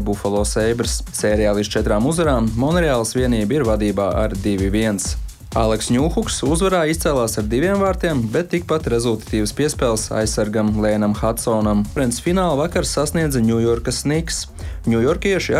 Buffalo Sabres. Sērijā līdz 4 uzvarām Monreāls vienība ir vadībā ar 2-1. Aleks Ņūhuks uzvarā izcēlās ar 2 vārtiem, bet tikpat rezultatīvas piespēles aizsargam Lēnam Hudsonam. Konferences finālu vakar sasniedza Ņujorkas Knicks. Ņujorkieši ar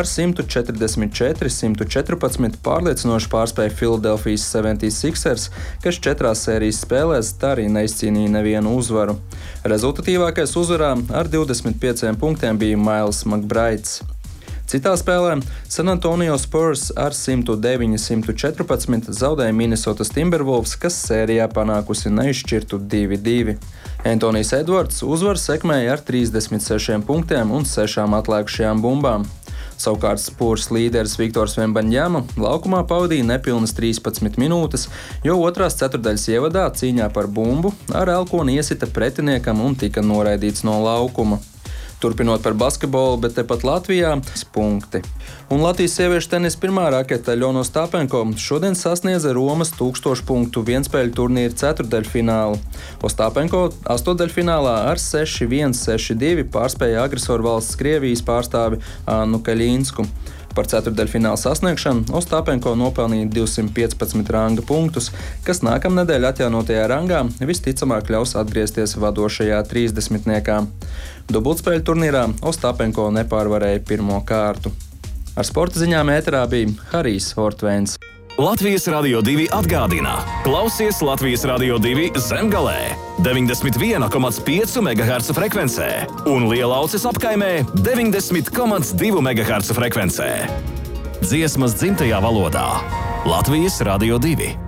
144-114 pārliecinoši pārspēja Philadelphijas 76ers, kas 4 sērijas spēlēs tā arī neizcīnīja nevienu uzvaru. Rezultatīvākais uzvarā ar 25 punktiem bija Miles McBrides. Citā spēlē San Antonio Spurs ar 109-114 zaudēja Minnesotas Timberwolves, kas sērijā panākusi neizšķirtu 2-2. Antonijs Edvards uzvaru sekmēja ar 36 punktiem un 6 atlikušajām bumbām. Savukārt Spurs līderis Viktors Vembaņjama laukumā pavadīja nepilnas 13 minūtes, jo otrās ceturdaļas ievadā cīņā par bumbu ar elkoni iesita pretiniekam un tika noraidīts no laukuma. Turpinot par basketbolu, bet tepat Latvijā punkti. Un Latvijas sieviešu tenisa pirmā rakete Aļona Ostapenko šodien sasniedza Romas 1000 punktu vienspēļu turnīra ceturtdaļfinālu. Ostapenko astotdaļfinālā ar 6-1, 6-2 pārspēja agresoru valsts Krievijas pārstāvi Annu Kaļīnsku. Par ceturtdaļfināla sasniegšanu Ostapenko nopelnīja 215 ranga punktus, kas nākamnedēļ atjaunotajā rangā visticamāk ļaus atgriezties vadošajā 30-niekā. Dubultspēļu turnīrā Ostapenko nepārvarēja pirmo kārtu. Ar sporta ziņām ēterā bija Harijs Ortvēns. Latvijas Radio 2 atgādina: klausies Latvijas Radio 2 Zemgalē 91,5 MHz frekvencē un Lielauces apkaimē 90,2 MHz frekvencē. Dziesmas dzimtajā valodā. Latvijas Radio 2.